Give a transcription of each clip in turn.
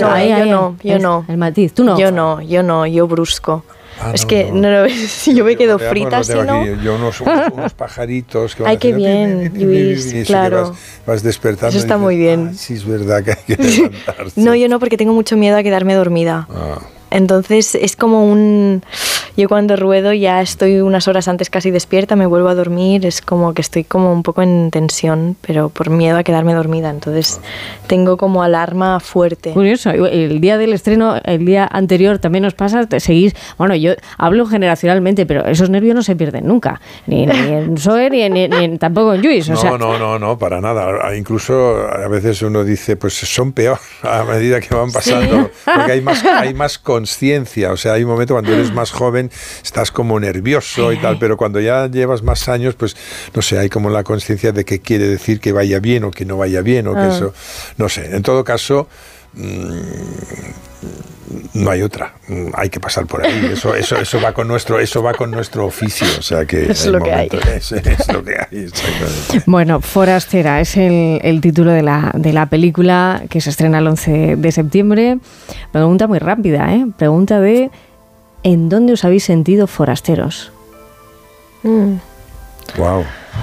yo no. El matiz, tú no. Yo no, yo brusco. Es que yo me quedo frita si no. Yo unos pajaritos que van Ay, qué bien, Luis, claro. Vas despertando. Eso está muy bien. Sí, es verdad que hay que levantarse. No, yo no, porque tengo mucho miedo a quedarme dormida. Entonces es como yo cuando ruedo ya estoy unas horas antes casi despierta, me vuelvo a dormir, es como que estoy como un poco en tensión, pero por miedo a quedarme dormida, entonces tengo como alarma fuerte. Curioso, el día del estreno, el día anterior también nos pasa, seguís, bueno, yo hablo generacionalmente, pero esos nervios no se pierden nunca, ni en Zoe, ni tampoco en Lluís. No, para nada, incluso a veces uno dice, pues son peor a medida que van pasando, ¿sí? Porque hay más conciencia, o sea, hay un momento cuando eres más joven, estás como nervioso y tal, pero cuando ya llevas más años, pues no sé, hay como la conciencia de qué quiere decir que vaya bien o que no vaya bien, o que eso, no sé, en todo caso, no hay otra, hay que pasar por ahí, eso va con nuestro oficio, o sea que es lo que hay. Es lo que hay, exactamente. Bueno, Forastera es el título de la película que se estrena el 11 de septiembre. Pregunta muy rápida, pregunta de ¿en dónde os habéis sentido forasteros? Wow.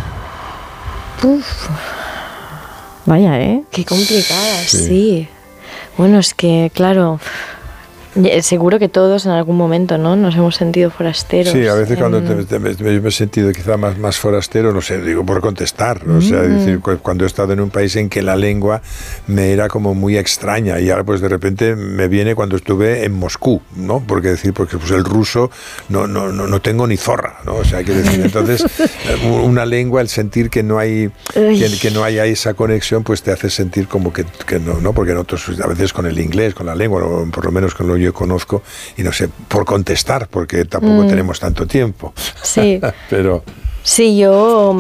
Vaya, qué complicada, sí. Bueno, es que, claro, seguro que todos en algún momento, ¿no? Nos hemos sentido forasteros. Sí, a veces cuando me he sentido quizá más forastero, no sé, digo por contestar, ¿no? O sea, decir, cuando he estado en un país en que la lengua me era como muy extraña y ahora pues de repente me viene cuando estuve en Moscú, ¿no? Porque pues el ruso no tengo ni zorra, ¿no? O sea, hay que decir, entonces una lengua, el sentir que no hay que no haya esa conexión, pues te hace sentir como que no, porque nosotros a veces con el inglés, con la lengua, o por lo menos con lo yo conozco, y no sé, por contestar, porque tampoco tenemos tanto tiempo. Sí. Pero sí, yo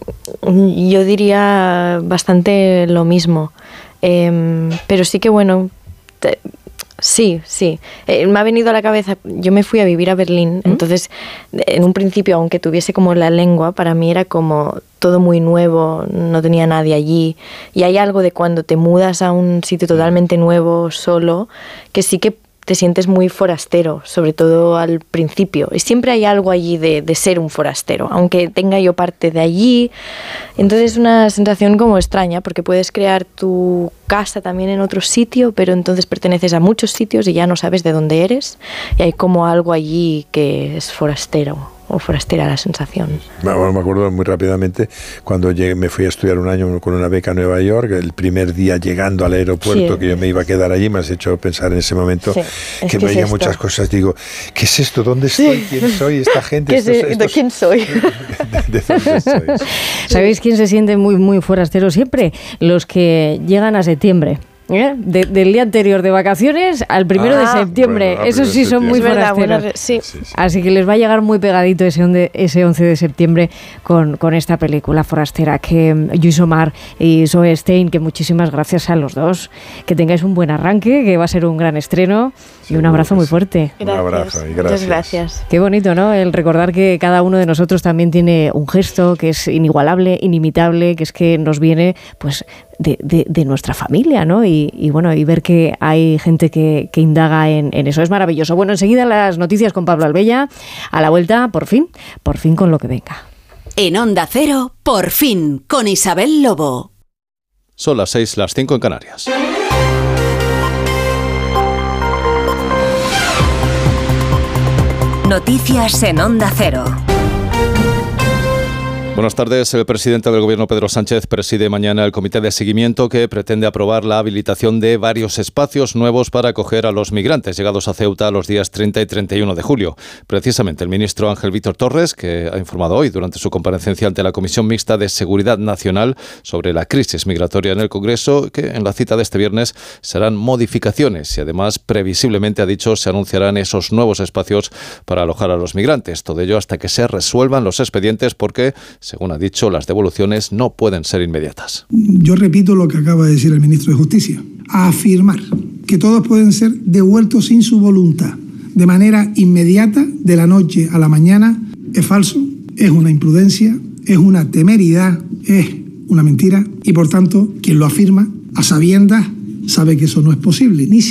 diría bastante lo mismo. Pero sí que bueno, sí. Me ha venido a la cabeza, yo me fui a vivir a Berlín, entonces en un principio, aunque tuviese como la lengua, para mí era como todo muy nuevo, no tenía nadie allí, y hay algo de cuando te mudas a un sitio totalmente nuevo, solo, que sí que te sientes muy forastero, sobre todo al principio. Y siempre hay algo allí de ser un forastero, aunque tenga yo parte de allí. Entonces es una sensación como extraña, porque puedes crear tu casa también en otro sitio, pero entonces perteneces a muchos sitios y ya no sabes de dónde eres. Y hay como algo allí que es forastero. O forastera la sensación. Me acuerdo muy rápidamente cuando me fui a estudiar un año con una beca a Nueva York, el primer día llegando al aeropuerto, que yo me iba a quedar allí, me has hecho pensar en ese momento que veía muchas cosas, digo, ¿qué es esto? ¿Dónde estoy? ¿Quién soy? ¿Esta gente? ¿De quién soy? ¿De dónde sois? ¿Sabéis quién se siente muy, muy forastero siempre? Los que llegan a septiembre. Del día anterior de vacaciones al 1 de septiembre. Bueno, esos sí son muy forasteros. Sí. Así que les va a llegar muy pegadito ese 11 de septiembre con esta película Forastera. Que Lluís Omar y Zoe Stein, que muchísimas gracias a los dos. Que tengáis un buen arranque, que va a ser un gran estreno. Y un abrazo muy fuerte. Gracias. Un abrazo y gracias. Muchas gracias. Qué bonito, ¿no? El recordar que cada uno de nosotros también tiene un gesto que es inigualable, inimitable, que es que nos viene pues de nuestra familia, ¿no? Y bueno, y ver que hay gente que indaga en eso. Es maravilloso. Bueno, enseguida las noticias con Pablo Albella. A la vuelta, por fin con lo que venga. En Onda Cero, por fin, con Isabel Lobo. Son las 6, las 5 en Canarias. Noticias en Onda Cero. Buenas tardes. El presidente del Gobierno, Pedro Sánchez, preside mañana el comité de seguimiento que pretende aprobar la habilitación de varios espacios nuevos para acoger a los migrantes llegados a Ceuta los días 30 y 31 de julio. Precisamente el ministro Ángel Víctor Torres, que ha informado hoy durante su comparecencia ante la Comisión Mixta de Seguridad Nacional sobre la crisis migratoria en el Congreso, que en la cita de este viernes serán modificaciones y además previsiblemente, ha dicho, se anunciarán esos nuevos espacios para alojar a los migrantes. Todo ello hasta que se resuelvan los expedientes porque, según ha dicho, las devoluciones no pueden ser inmediatas. Yo repito lo que acaba de decir el ministro de Justicia. A afirmar que todos pueden ser devueltos sin su voluntad, de manera inmediata, de la noche a la mañana, es falso, es una imprudencia, es una temeridad, es una mentira y, por tanto, quien lo afirma a sabiendas sabe que eso no es posible. Ni